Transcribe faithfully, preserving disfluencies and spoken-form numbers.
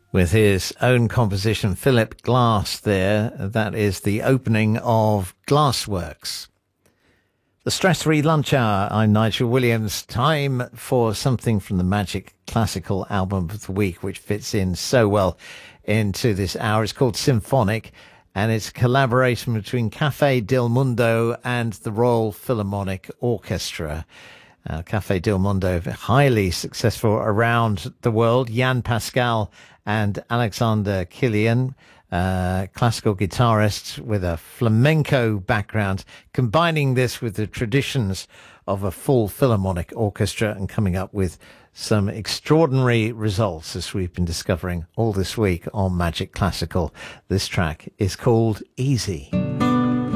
with his own composition, Philip Glass there. That is the opening of Glassworks. The Stress-Free Lunch Hour. I'm Nigel Williams. Time for something from the Magic Classical Album of the Week, which fits in so well into this hour. It's called Symphonic, and it's a collaboration between Café del Mundo and the Royal Philharmonic Orchestra. Uh, Café del Mundo, highly successful around the world. Jan Pascal and Alexander Kilian, uh, classical guitarists with a flamenco background, combining this with the traditions of a full philharmonic orchestra and coming up with some extraordinary results, as we've been discovering all this week on Magic Classical. This track is called Easy.